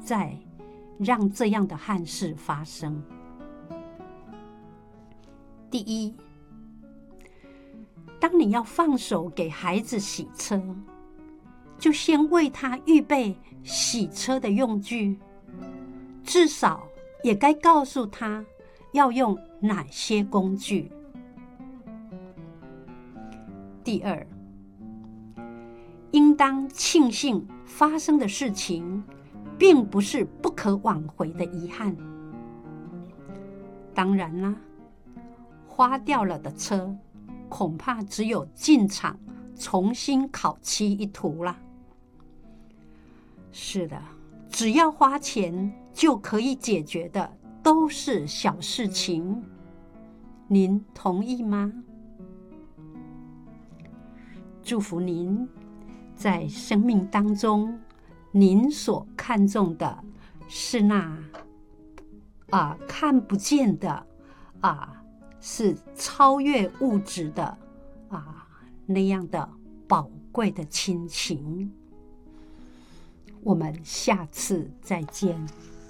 再让这样的憾事发生。第一，当你要放手给孩子洗车，就先为他预备洗车的用具，至少也该告诉他要用哪些工具。第二，应当庆幸发生的事情并不是不可挽回的遗憾。当然啦，花掉了的车恐怕只有进厂重新烤漆一涂啦。是的，只要花钱就可以解决的都是小事情，您同意吗？祝福您在生命当中，您所看重的是那看不见的是超越物质的那样的宝贵的亲情。我们下次再见。